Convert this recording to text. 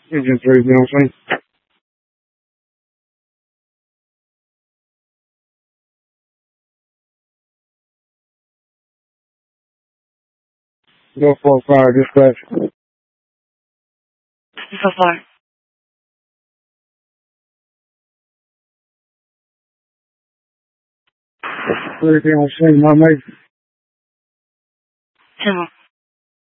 Engine 3, be on scene. Go for fire dispatch. So far. Ready to be on scene, my mate.